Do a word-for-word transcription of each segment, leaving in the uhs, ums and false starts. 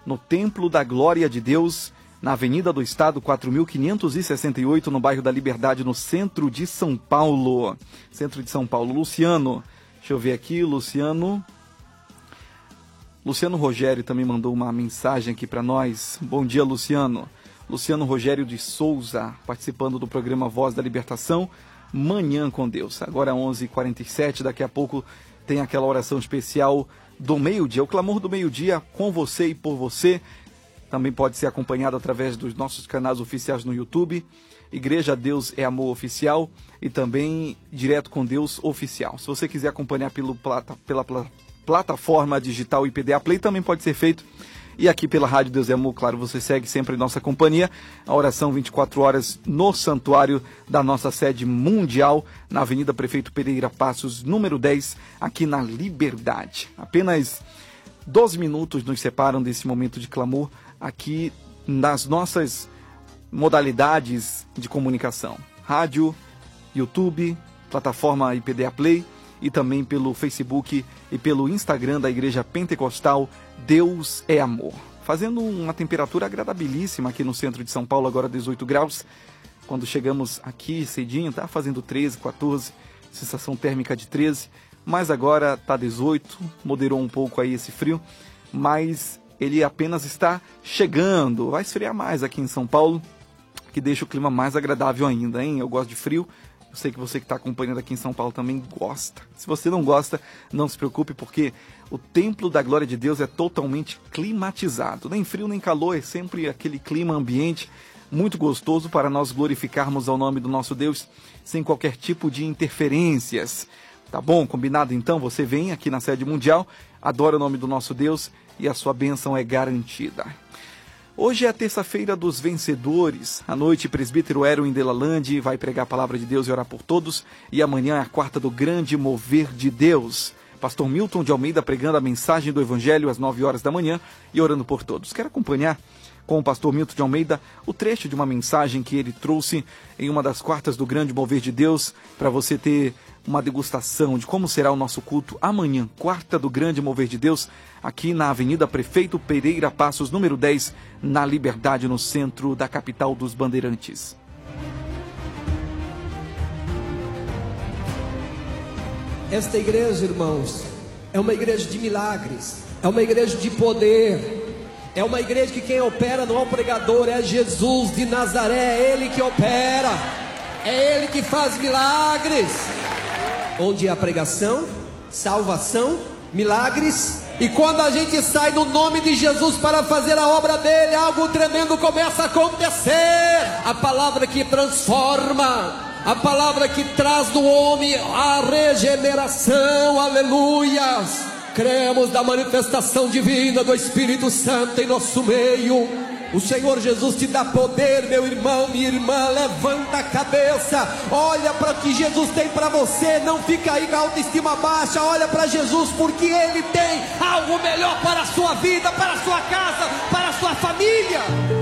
no Templo da Glória de Deus, na Avenida do Estado, quatro mil quinhentos e sessenta e oito, no bairro da Liberdade, no centro de São Paulo. Centro de São Paulo. Luciano, deixa eu ver aqui, Luciano... Luciano Rogério também mandou uma mensagem aqui para nós. Bom dia, Luciano. Luciano Rogério de Souza, participando do programa Voz da Libertação, Manhã com Deus. Agora onze e quarenta e sete, daqui a pouco tem aquela oração especial do meio-dia, o clamor do meio-dia com você e por você. Também pode ser acompanhado através dos nossos canais oficiais no YouTube, Igreja Deus é Amor Oficial e também Direto com Deus Oficial. Se você quiser acompanhar pelo plata, pela plataforma, plataforma digital I P D A Play também pode ser feito. E aqui pela Rádio Deus é Amor, claro, você segue sempre em nossa companhia. A oração vinte e quatro horas no santuário da nossa sede mundial, na Avenida Prefeito Pereira Passos, número dez, aqui na Liberdade. Apenas doze minutos nos separam desse momento de clamor aqui nas nossas modalidades de comunicação. Rádio, YouTube, plataforma I P D A Play, e também pelo Facebook e pelo Instagram da Igreja Pentecostal Deus é Amor. Fazendo uma temperatura agradabilíssima aqui no centro de São Paulo, agora dezoito graus. Quando chegamos aqui cedinho, tá fazendo treze, quatorze, sensação térmica de treze, mas agora tá dezoito, moderou um pouco aí esse frio, mas ele apenas está chegando. Vai esfriar mais aqui em São Paulo, que deixa o clima mais agradável ainda, hein? Eu gosto de frio. Eu sei que você que está acompanhando aqui em São Paulo também gosta. Se você não gosta, não se preocupe, porque o Templo da Glória de Deus é totalmente climatizado. Nem frio, nem calor, é sempre aquele clima ambiente muito gostoso para nós glorificarmos ao nome do nosso Deus sem qualquer tipo de interferências. Tá bom? Combinado então? Você vem aqui na sede mundial, adora o nome do nosso Deus e a sua bênção é garantida. Hoje é a terça-feira dos vencedores. À noite, presbítero Erwin Delalande vai pregar a palavra de Deus e orar por todos. E amanhã é a quarta do grande mover de Deus. Pastor Milton de Almeida pregando a mensagem do Evangelho às nove horas da manhã e orando por todos. Quero acompanhar com o pastor Milton de Almeida o trecho de uma mensagem que ele trouxe em uma das quartas do grande mover de Deus, para você ter uma degustação de como será o nosso culto amanhã, quarta do grande mover de Deus, aqui na Avenida Prefeito Pereira Passos, número dez, na Liberdade, no centro da capital dos Bandeirantes. Esta igreja, irmãos, é uma igreja de milagres, é uma igreja de poder, é uma igreja que quem opera não é o pregador, é Jesus de Nazaré, é Ele que opera, é Ele que faz milagres. Onde há pregação, salvação, milagres, e quando a gente sai no nome de Jesus para fazer a obra dele, algo tremendo começa a acontecer. A palavra que transforma, a palavra que traz do homem a regeneração, aleluias. Cremos na manifestação divina do Espírito Santo em nosso meio. O Senhor Jesus te dá poder, meu irmão, minha irmã. Levanta a cabeça, olha para o que Jesus tem para você. Não fica aí com a autoestima baixa. Olha para Jesus, porque Ele tem algo melhor para a sua vida, para a sua casa, para a sua família.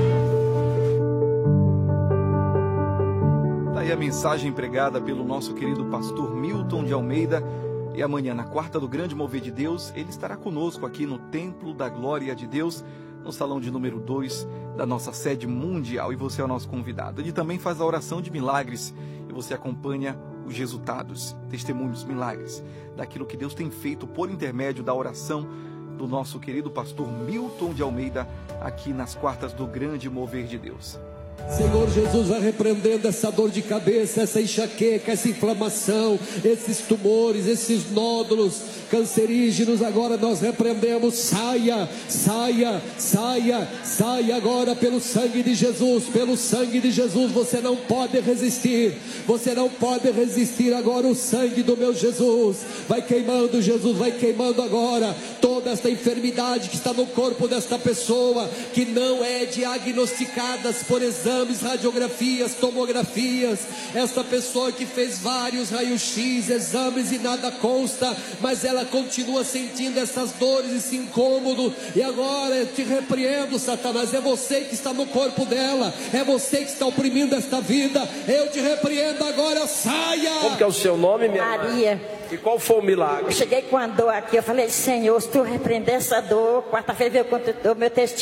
Tá aí a mensagem pregada pelo nosso querido pastor Milton de Almeida. E amanhã, na quarta do grande mover de Deus, ele estará conosco aqui no Templo da Glória de Deus, no salão de número dois da nossa sede mundial, e você é o nosso convidado. Ele também faz a oração de milagres e você acompanha os resultados, testemunhos, milagres daquilo que Deus tem feito por intermédio da oração do nosso querido pastor Milton de Almeida, aqui nas quartas do grande mover de Deus. Senhor Jesus, vai repreendendo essa dor de cabeça, essa enxaqueca, essa inflamação, esses tumores, esses nódulos cancerígenos. Agora nós repreendemos. Saia, saia, saia, saia agora pelo sangue de Jesus, pelo sangue de Jesus. Você não pode resistir, você não pode resistir. Agora o sangue do meu Jesus vai queimando, Jesus vai queimando agora toda esta enfermidade que está no corpo desta pessoa, que não é diagnosticada por exames, radiografias, tomografias. Esta pessoa que fez vários raios-x, exames e nada consta, mas ela continua sentindo essas dores, esse incômodo. E agora eu te repreendo, Satanás. É você que está no corpo dela, é você que está oprimindo esta vida. Eu te repreendo agora, saia. Como que é o seu nome, minha Maria. Irmã? E qual foi o milagre? Eu cheguei com a dor aqui, eu falei, Senhor, se tu repreender essa dor, quarta-feira veio com o meu testemunho.